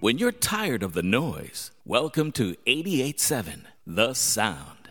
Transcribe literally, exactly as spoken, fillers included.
When you're tired of the noise, welcome to eighty-eight point seven The Sound.